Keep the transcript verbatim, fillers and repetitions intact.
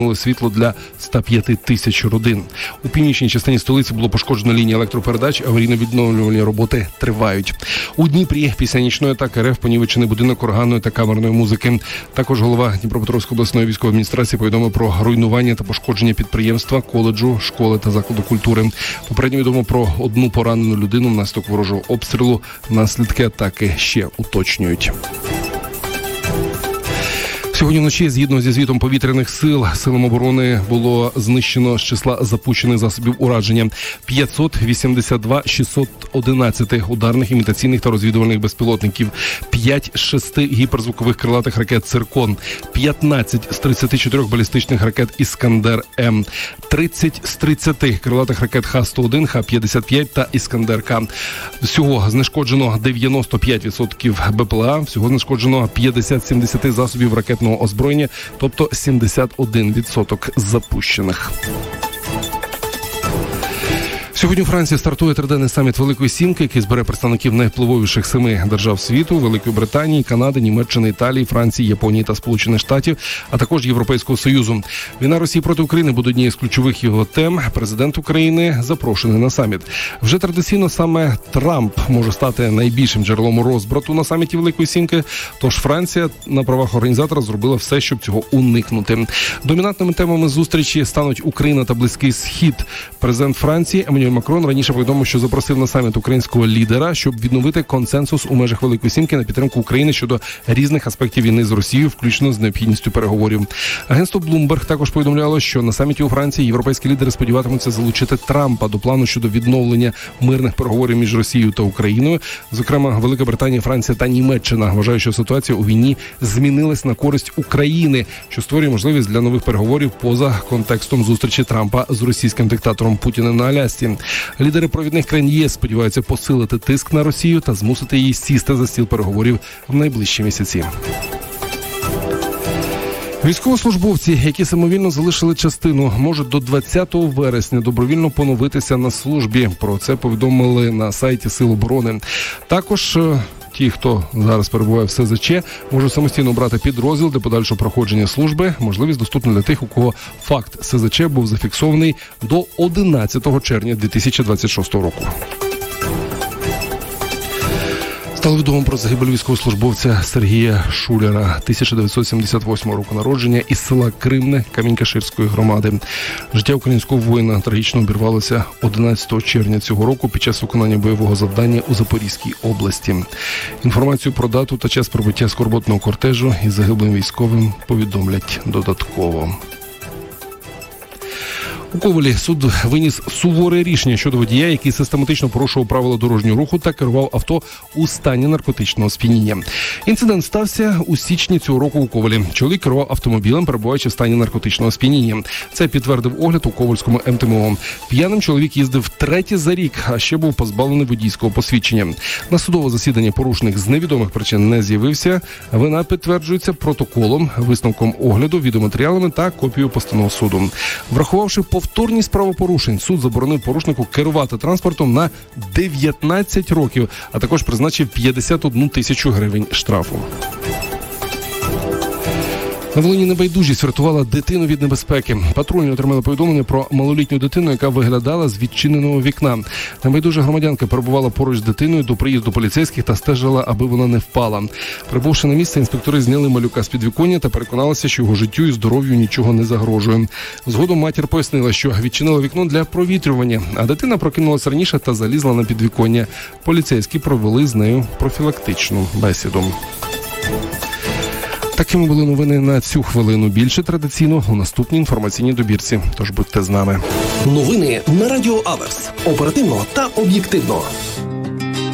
світло для ста п'яти тисяч родин. У північній частині столиці було пошкоджено лінії електропередач, аварійно-відновлювальні роботи тривають. У Дніпрі після нічної атаки РФ понівечений будинок органної та камерної музики. Також голова Дніпропетровської обласної військової адміністрації повідомив про руйнування та пошкодження підприємства, коледжу, школи та закладу культури. Попередньо відомо про одну поранену людину внаслідок ворожого обстрілу. Наслідки атаки ще уточнюють. Сьогодні вночі, згідно зі звітом повітряних сил, силам оборони було знищено з числа запущених засобів ураження п'ятсот вісімдесят два шістсот одинадцять ударних, імітаційних та розвідувальних безпілотників, п'ять з шести гіперзвукових крилатих ракет «Циркон», п'ятнадцять з тридцяти чотирьох балістичних ракет «Іскандер-М», тридцять з тридцяти крилатих ракет Х сто один, Х п'ятдесят п'ять та «Іскандер-К». Всього знешкоджено дев'яносто п'ять відсотків БПЛА, всього знешкоджено п'ятдесят з сімдесяти засобів ракетного озброєння, тобто сімдесят один відсоток запущених. Сьогодні у Франції стартує триденний саміт Великої Сімки, який збере представників найвпливовіших семи держав світу – Великої Британії, Канади, Німеччини, Італії, Франції, Японії та Сполучених Штатів, а також Європейського Союзу. Війна Росії проти України буде однією з ключових його тем. Президент України запрошений на саміт. Вже традиційно саме Трамп може стати найбільшим джерелом розбрату на саміті Великої Сімки, тож Франція на правах організатора зробила все, щоб цього уникнути. Домінантними темами зустрічі стануть Україна та Близький Схід. Президент Франції Еммануель Макрон раніше повідомив, що запросив на саміт українського лідера, щоб відновити консенсус у межах Великої Сімки на підтримку України щодо різних аспектів війни з Росією, включно з необхідністю переговорів. Агентство Bloomberg також повідомляло, що на саміті у Франції європейські лідери сподіватимуться залучити Трампа до плану щодо відновлення мирних переговорів між Росією та Україною. Зокрема, Велика Британія, Франція та Німеччина вважають, що ситуація у війні змінилась на користь України, що створює можливість для нових переговорів поза контекстом зустрічі Трампа з російським диктатором Путіним на Алясці. Лідери провідних країн ЄС сподіваються посилити тиск на Росію та змусити її сісти за стіл переговорів в найближчі місяці. Військовослужбовці, які самовільно залишили частину, можуть до двадцятого вересня добровільно поновитися на службі. Про це повідомили на сайті Сил оборони. Також ті, хто зараз перебуває в ес зет че, можуть самостійно обрати підрозділ для подальшого проходження служби. Можливість доступна для тих, у кого факт ес зет че був зафіксований до одинадцятого червня дві тисячі двадцять шостого року. Стало відомо про загибель військовослужбовця Сергія Шуляра, тисяча дев'ятсот сімдесят восьмого року народження, із села Кривне Камінь-Каширської громади. Життя українського воїна трагічно обірвалося одинадцятого червня цього року під час виконання бойового завдання у Запорізькій області. Інформацію про дату та час прибуття скорботного кортежу із загиблим військовим повідомлять додатково. У Ковелі суд виніс суворе рішення щодо водія, який систематично порушував правила дорожнього руху та керував авто у стані наркотичного сп'яніння. Інцидент стався у січні цього року у Ковелі. Чоловік керував автомобілем, перебуваючи в стані наркотичного сп'яніння. Це підтвердив огляд у Ковельському ем те ем о. П'яним чоловік їздив третє за рік, а ще був позбавлений водійського посвідчення. На судове засідання порушник з невідомих причин не з'явився. Вина підтверджується протоколом, висновком огляду, відеоматеріалами та копією постанов суду. Врахувавши повторність правопорушень, суд заборонив порушнику керувати транспортом на дев'ятнадцять років, а також призначив п'ятдесят одну тисячу гривень штрафу. На Волині небайдужість врятувала дитину від небезпеки. Патрульні отримали повідомлення про малолітню дитину, яка виглядала з відчиненого вікна. Небайдужа громадянка перебувала поруч з дитиною до приїзду поліцейських та стежила, аби вона не впала. Прибувши на місце, інспектори зняли малюка з підвіконня та переконалися, що його життю і здоров'ю нічого не загрожує. Згодом матір пояснила, що відчинила вікно для провітрювання, а дитина прокинулася раніше та залізла на підвіконня. Поліцейські провели з нею профілактичну бесіду. Такими були новини на цю хвилину. Більше традиційно у наступній інформаційній добірці. Тож будьте з нами. Новини на Радіо Аверс. Оперативно та об'єктивно.